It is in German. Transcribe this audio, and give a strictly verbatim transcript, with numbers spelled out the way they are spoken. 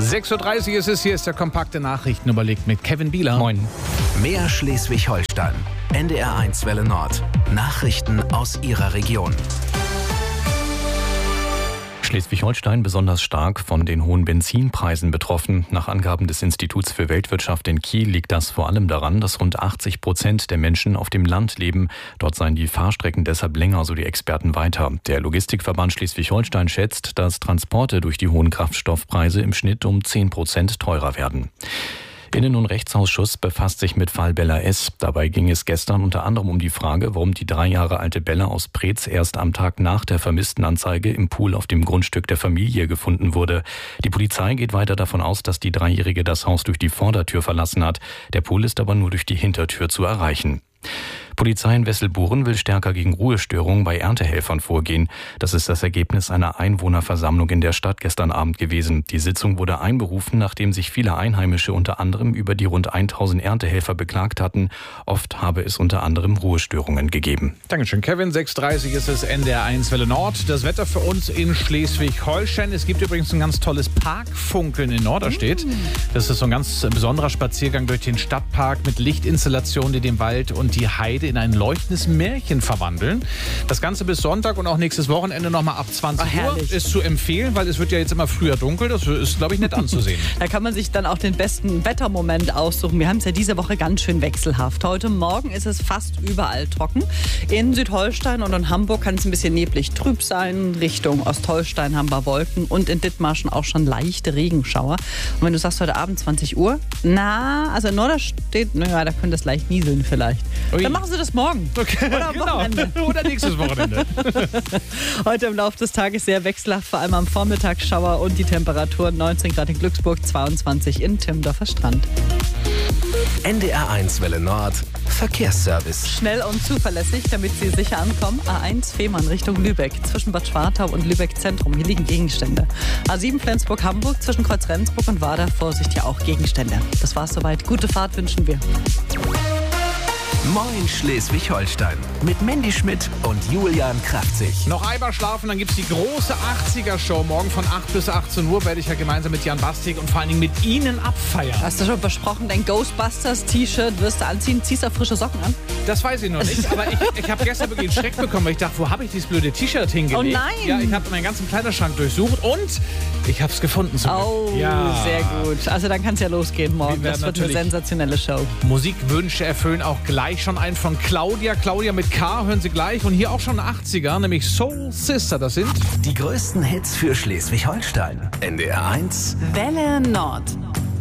sechs Uhr dreißig ist es, hier ist der kompakte Nachrichtenüberblick mit Kevin Bieler. Moin. Mehr Schleswig-Holstein. N D R eins Welle Nord. Nachrichten aus Ihrer Region. Schleswig-Holstein besonders stark von den hohen Benzinpreisen betroffen. Nach Angaben des Instituts für Weltwirtschaft in Kiel liegt das vor allem daran, dass rund achtzig Prozent der Menschen auf dem Land leben. Dort seien die Fahrstrecken deshalb länger, so die Experten weiter. Der Logistikverband Schleswig-Holstein schätzt, dass Transporte durch die hohen Kraftstoffpreise im Schnitt um zehn Prozent teurer werden. Innen- und Rechtsausschuss befasst sich mit Fall Bella S. Dabei ging es gestern unter anderem um die Frage, warum die drei Jahre alte Bella aus Preetz erst am Tag nach der Vermisstenanzeige im Pool auf dem Grundstück der Familie gefunden wurde. Die Polizei geht weiter davon aus, dass die Dreijährige das Haus durch die Vordertür verlassen hat. Der Pool ist aber nur durch die Hintertür zu erreichen. Polizei in Wesselburen will stärker gegen Ruhestörungen bei Erntehelfern vorgehen. Das ist das Ergebnis einer Einwohnerversammlung in der Stadt gestern Abend gewesen. Die Sitzung wurde einberufen, nachdem sich viele Einheimische unter anderem über die rund tausend Erntehelfer beklagt hatten. Oft habe es unter anderem Ruhestörungen gegeben. Dankeschön, Kevin. sechs Uhr dreißig ist es, N D R eins Welle Nord. Das Wetter für uns in Schleswig-Holstein. Es gibt übrigens ein ganz tolles Parkfunkeln in Norderstedt. Das ist so ein ganz besonderer Spaziergang durch den Stadtpark mit Lichtinstallationen, die den Wald und die Heide in ein leuchtendes Märchen verwandeln. Das Ganze bis Sonntag und auch nächstes Wochenende nochmal ab zwanzig Uhr ist zu empfehlen, weil es wird ja jetzt immer früher dunkel. Das ist, glaube ich, nett anzusehen. Da kann man sich dann auch den besten Wettermoment aussuchen. Wir haben es ja diese Woche ganz schön wechselhaft. Heute Morgen ist es fast überall trocken. In Südholstein und in Hamburg kann es ein bisschen neblig trüb sein. Richtung Ostholstein haben wir Wolken und in Dithmarschen auch schon leichte Regenschauer. Und wenn du sagst, heute Abend zwanzig Uhr, na, also in Norderstedt, naja, da könnte es leicht nieseln vielleicht. Ui. Dann machen Sie das morgen. Okay, Oder am genau. Wochenende. Oder nächstes Wochenende. Heute im Laufe des Tages sehr wechselhaft, vor allem am Vormittag Schauer und die Temperatur neunzehn Grad in Glücksburg, zweiundzwanzig in Timmendorfer Strand. N D R eins Welle Nord. Verkehrsservice. Schnell und zuverlässig, damit Sie sicher ankommen. A eins Fehmarn Richtung Lübeck, zwischen Bad Schwartau und Lübeck Zentrum. Hier liegen Gegenstände. A sieben Flensburg-Hamburg, zwischen Kreuz Rendsburg und Wader. Vorsicht, hier auch Gegenstände. Das war's soweit. Gute Fahrt wünschen wir. Moin Schleswig-Holstein. Mit Mandy Schmidt und Julian Kraftzig. Noch einmal schlafen, dann gibt es die große achtziger-Show. Morgen von acht bis achtzehn Uhr werde ich ja gemeinsam mit Jan Bastik und vor allen Dingen mit Ihnen abfeiern. Hast du schon versprochen, dein Ghostbusters-T-Shirt wirst du anziehen? Ziehst du auch frische Socken an? Das weiß ich noch nicht, aber ich, ich habe gestern wirklich einen Schreck bekommen, weil ich dachte, wo habe ich dieses blöde T-Shirt hingelegt? Oh nein! Ja, ich habe meinen ganzen Kleiderschrank durchsucht und ich habe es gefunden. Zum Oh, Glück. Ja. sehr gut. Also dann kann es ja losgehen morgen. Wir Das werden wird eine natürlich sensationelle Show. Musikwünsche erfüllen auch gleich schon einen von Claudia. Claudia mit K, hören Sie gleich. Und hier auch schon achtziger, nämlich Soul Sister. Das sind Die größten Hits für Schleswig-Holstein. N D R eins Welle Nord.